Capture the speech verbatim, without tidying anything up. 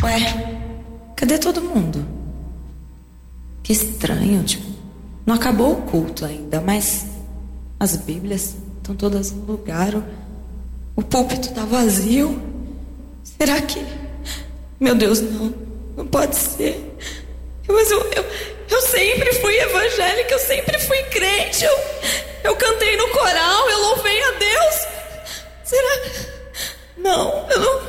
Ué, cadê todo mundo? Que estranho, tipo, não acabou o culto ainda, mas as Bíblias estão todas no lugar, o, o púlpito tá vazio. Será que... Meu Deus, não, não pode ser. Mas eu, eu, eu sempre fui evangélica, eu sempre fui crente, eu, eu cantei no coral, eu louvei a Deus. Será? Não, eu não...